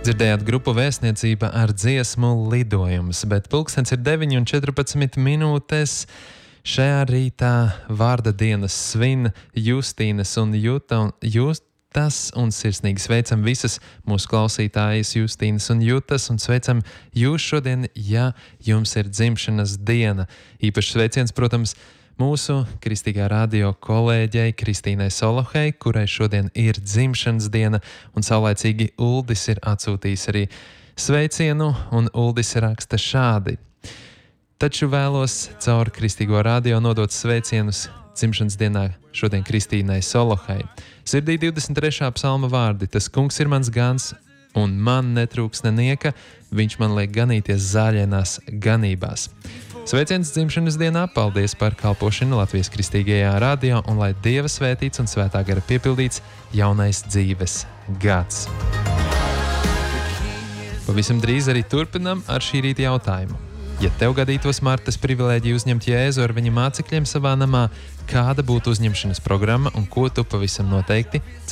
Dzirdējāt grupu Vēstniecība ar dziesmu Lidojums, bet pulkstens ir 9:14. Šajā rītā vārda dienas svin Justīnas un Jutas, un sirsnīgi sveicam visas mūsu klausītājas Justīnas un Jutas, un sveicam jūs šodien, ja jums ir dzimšanas diena. Īpaši sveiciens, protams, mūsu Kristīgā radio kolēģei Kristīnai Solohei, kurai šodien ir dzimšanas diena, un saulaicīgi Uldis ir atsūtījis arī sveicienu, un Uldis raksta šādi. Taču vēlos caur Kristīgo radio nodot sveicienus dzimšanas dienā šodien Kristīnai Solohei. Sirdī 23. psalma vārdi: tas kungs ir mans gans, un man netrūks nenieka, viņš man liek ganīties zaļainās ganībās. Sveiciens dzimšanas dienā, paldies par kalpošanu Latvijas Kristīgajā radio, un lai Dieva svētīts un svētā gara piepildīts jaunais dzīves gads. Pavisam drīz arī turpinam ar šī rīta jautājumu. Ja tev gadītos Martas privilēģija uzņemt Jēzu ar viņa mācekļiem savā namā, kāda būtu uzņemšanas programma un ko tu pavisam noteikti